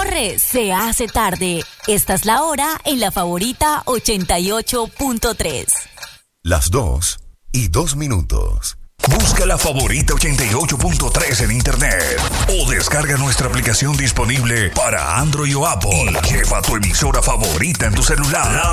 corre, se hace tarde. Esta es la hora en La Favorita 88.3. Las 2:02. Busca La Favorita 88.3 en internet o descarga nuestra aplicación disponible para Android o Apple. Lleva tu emisora favorita en tu celular.